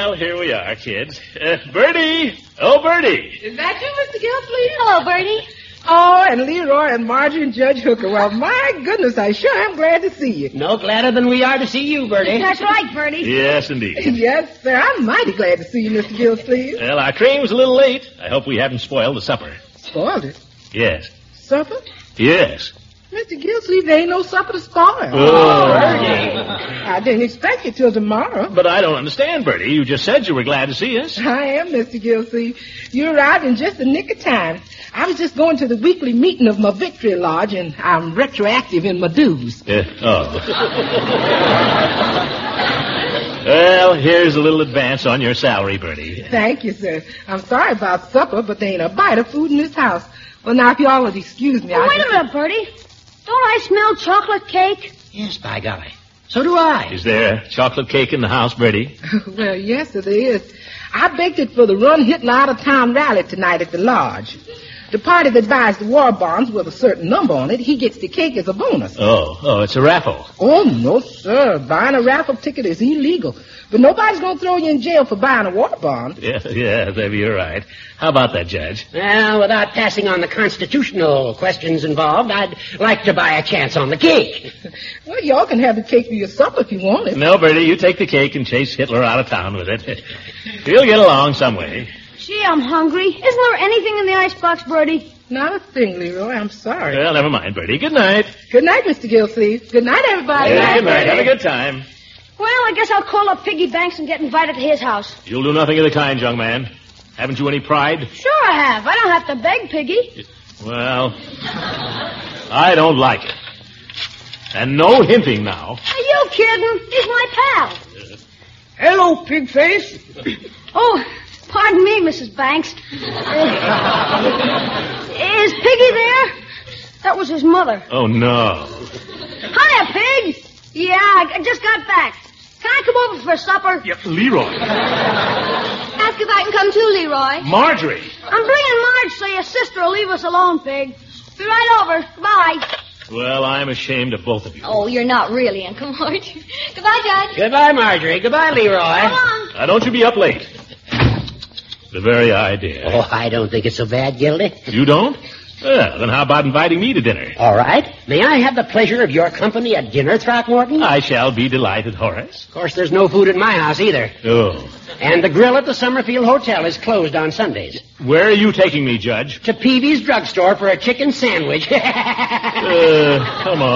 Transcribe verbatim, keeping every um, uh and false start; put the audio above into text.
Well, here we are, kids. Uh, Bertie! Oh, Bertie! Is that you, Mister Gilsleeve? Hello, Bertie. Oh, and Leroy and Marjorie and Judge Hooker. Well, my goodness, I sure am glad to see you. No gladder than we are to see you, Bertie. That's right, Bertie. Yes, indeed. Yes, sir. I'm mighty glad to see you, Mister Gilsleeve. Well, our train was a little late. I hope we haven't spoiled the supper. Spoiled it? Yes. Supper? Yes. Mister Gilsleeve, there ain't no supper to spoil. Oh, Bertie. I didn't expect you till tomorrow. But I don't understand, Bertie. You just said you were glad to see us. I am, Mister Gilsleeve. You arrived in just the nick of time. I was just going to the weekly meeting of my Victory Lodge, and I'm retroactive in my dues. Uh, oh. Well, here's a little advance on your salary, Bertie. Thank you, sir. I'm sorry about supper, but there ain't a bite of food in this house. Well, now, if you all would excuse me, Oh, I wait just... a minute, Bertie. Don't I smell chocolate cake? Yes, by golly. So do I. Is there chocolate cake in the house, Bertie? Well, yes, sir, there is. I baked it for the Run Hitler out-of-town rally tonight at the lodge. The party that buys the war bonds with a certain number on it, he gets the cake as a bonus. Oh, oh, it's a raffle. Oh, no, sir. Buying a raffle ticket is illegal. But nobody's going to throw you in jail for buying a war bond. Yeah, yeah, maybe you're right. How about that, Judge? Well, without passing on the constitutional questions involved, I'd like to buy a chance on the cake. Well, y'all can have the cake for your supper if you want it. No, Bertie, you take the cake and chase Hitler out of town with it. You'll get along some way. Gee, I'm hungry. Isn't there anything in the icebox, Bertie? Not a thing, Leroy. I'm sorry. Well, never mind, Bertie. Good night. Good night, Mister Gilsleeve. Good night, everybody. Yeah, good night. Have a good time. Well, I guess I'll call up Piggy Banks and get invited to his house. You'll do nothing of the kind, young man. Haven't you any pride? Sure I have. I don't have to beg Piggy. Well, I don't like it. And no hinting now. Are you kidding? He's my pal. Hello, pig face. Oh, pardon me, Missus Banks. Uh, is Piggy there? That was his mother. Oh, no. Hiya, Pig. Yeah, I just got back. Can I come over for supper? Yeah, Leroy. Ask if I can come too, Leroy. Marjorie. I'm bringing Marge so your sister will leave us alone, Pig. Be right over. Bye. Well, I'm ashamed of both of you. Oh, you're not really, Uncle Marge. Goodbye, Judge. Goodbye, Marjorie. Goodbye, Leroy. Come on. Now, don't you be up late. The very idea. Oh, I don't think it's so bad, Gildy. You don't? Well, then how about inviting me to dinner? All right. May I have the pleasure of your company at dinner, Throckmorton? I shall be delighted, Horace. Of course, there's no food at my house either. Oh. And the grill at the Summerfield Hotel is closed on Sundays. Where are you taking me, Judge? To Peavy's drugstore for a chicken sandwich. uh, come on.